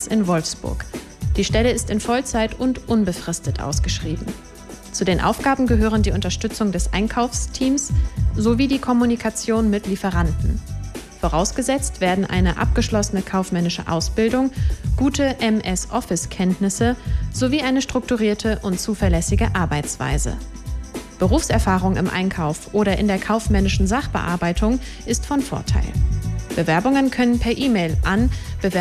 in Wolfsburg. Die Stelle ist in Vollzeit und unbefristet ausgeschrieben. Zu den Aufgaben gehören die Unterstützung des Einkaufsteams sowie die Kommunikation mit Lieferanten. Vorausgesetzt werden eine abgeschlossene kaufmännische Ausbildung, gute MS-Office-Kenntnisse sowie eine strukturierte und zuverlässige Arbeitsweise. Berufserfahrung im Einkauf oder in der kaufmännischen Sachbearbeitung ist von Vorteil. Bewerbungen können per E-Mail an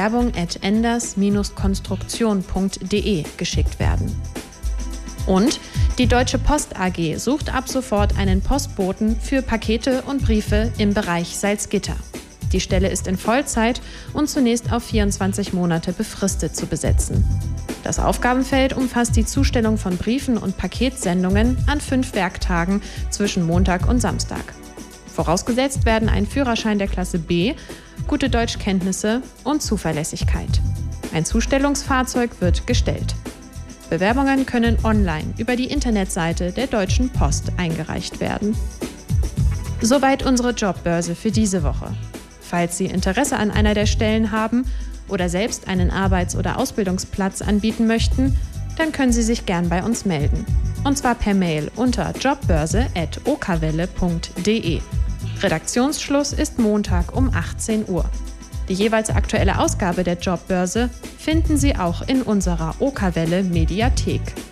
bewerbung@enders-konstruktion.de geschickt werden. Und die Deutsche Post AG sucht ab sofort einen Postboten für Pakete und Briefe im Bereich Salzgitter. Die Stelle ist in Vollzeit und zunächst auf 24 Monate befristet zu besetzen. Das Aufgabenfeld umfasst die Zustellung von Briefen und Paketsendungen an 5 Werktagen zwischen Montag und Samstag. Vorausgesetzt werden ein Führerschein der Klasse B, gute Deutschkenntnisse und Zuverlässigkeit. Ein Zustellungsfahrzeug wird gestellt. Bewerbungen können online über die Internetseite der Deutschen Post eingereicht werden. Soweit unsere Jobbörse für diese Woche. Falls Sie Interesse an einer der Stellen haben oder selbst einen Arbeits- oder Ausbildungsplatz anbieten möchten, dann können Sie sich gern bei uns melden. Und zwar per Mail unter jobbörse@okwelle.de. Redaktionsschluss ist Montag um 18 Uhr. Die jeweils aktuelle Ausgabe der Jobbörse finden Sie auch in unserer Okwelle Mediathek.